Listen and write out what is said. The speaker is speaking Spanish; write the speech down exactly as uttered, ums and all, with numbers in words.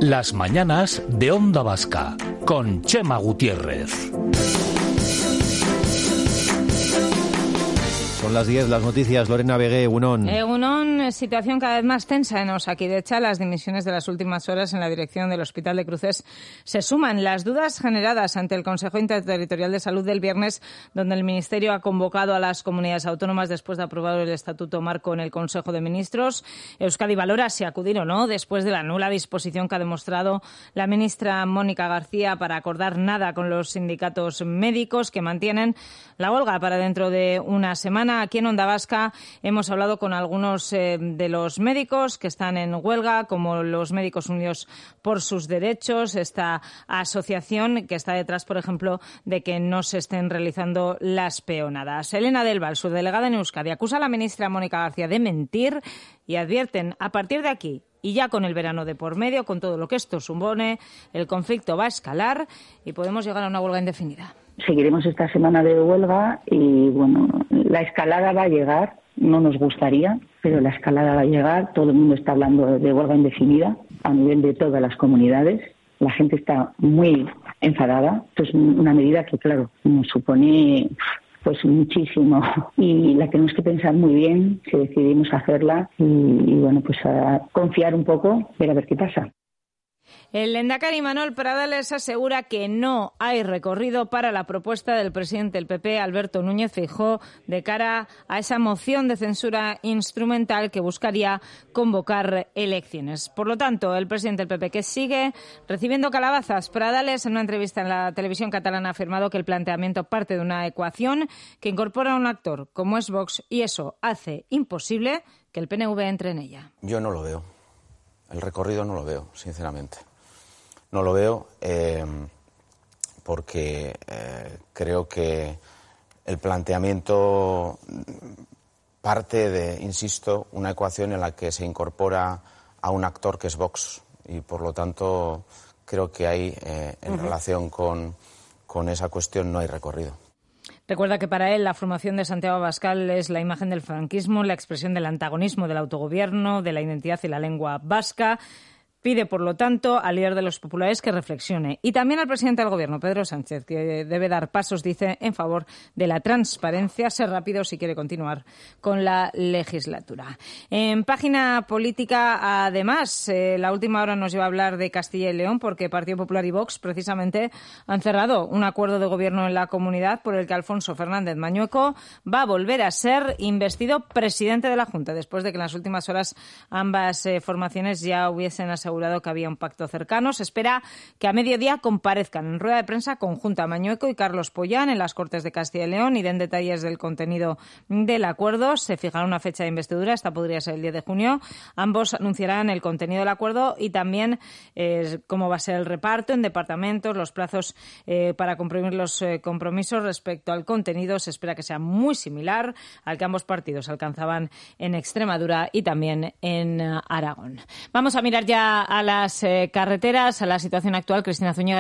Las mañanas de Onda Vasca, con Chema Gutiérrez. Son las diez, las noticias. Lorena Vegué, Egunon. Egunon, situación cada vez más tensa en Osakidetza. Las dimisiones de las últimas horas en la dirección del Hospital de Cruces se suman. Las dudas generadas ante el Consejo Interterritorial de Salud del viernes, donde el Ministerio ha convocado a las comunidades autónomas después de aprobar el Estatuto Marco en el Consejo de Ministros. Euskadi valora si acudir o no después de la nula disposición que ha demostrado la ministra Mónica García para acordar nada con los sindicatos médicos que mantienen la huelga para dentro de una semana. Aquí en Onda Vasca hemos hablado con algunos eh, de los médicos que están en huelga, como los Médicos Unidos por sus Derechos, esta asociación que está detrás, por ejemplo, de que no se estén realizando las peonadas. Elena del Val, subdelegada en Euskadi, acusa a la ministra Mónica García de mentir y advierten, a partir de aquí y ya con el verano de por medio, con todo lo que esto supone, el conflicto va a escalar y podemos llegar a una huelga indefinida. Seguiremos esta semana de huelga y, bueno, la escalada va a llegar. No nos gustaría, pero la escalada va a llegar. Todo el mundo está hablando de huelga indefinida a nivel de todas las comunidades. La gente está muy enfadada. Esto es una medida que, claro, nos supone pues muchísimo y la tenemos que pensar muy bien si decidimos hacerla y, y bueno, pues a confiar un poco, ver a ver qué pasa. El lehendakari Manuel Pradales asegura que no hay recorrido para la propuesta del presidente del P P, Alberto Núñez Feijóo, de cara a esa moción de censura instrumental que buscaría convocar elecciones. Por lo tanto, el presidente del P P, que sigue recibiendo calabazas. Pradales, en una entrevista en la televisión catalana, ha afirmado que el planteamiento parte de una ecuación que incorpora a un actor como es Vox y eso hace imposible que el P N V entre en ella. Yo no lo veo. El recorrido no lo veo, sinceramente. No lo veo eh, porque eh, creo que el planteamiento parte de, insisto, una ecuación en la que se incorpora a un actor que es Vox y, por lo tanto, creo que hay, eh, en uh-huh. relación con, con esa cuestión, no hay recorrido. Recuerda que para él la formación de Santiago Abascal es la imagen del franquismo, la expresión del antagonismo del autogobierno, de la identidad y la lengua vasca. Pide, por lo tanto, al líder de los populares que reflexione. Y también al presidente del Gobierno, Pedro Sánchez, que debe dar pasos, dice, en favor de la transparencia, ser rápido si quiere continuar con la legislatura. En página política, además, eh, la última hora nos lleva a hablar de Castilla y León, porque Partido Popular y Vox, precisamente, han cerrado un acuerdo de gobierno en la comunidad por el que Alfonso Fernández Mañueco va a volver a ser investido presidente de la Junta, después de que en las últimas horas ambas eh, formaciones ya hubiesen asegurado que había un pacto cercano. Se espera que a mediodía comparezcan en rueda de prensa conjunta Mañueco y Carlos Pollán en las Cortes de Castilla y León y den detalles del contenido del acuerdo. Se fijará una fecha de investidura, esta podría ser el diez de junio. Ambos anunciarán el contenido del acuerdo y también eh, cómo va a ser el reparto en departamentos, los plazos eh, para cumplir los eh, compromisos. Respecto al contenido, se espera que sea muy similar al que ambos partidos alcanzaban en Extremadura y también en uh, Aragón. Vamos a mirar ya a las eh, carreteras, a la situación actual. Cristina Zúñiga.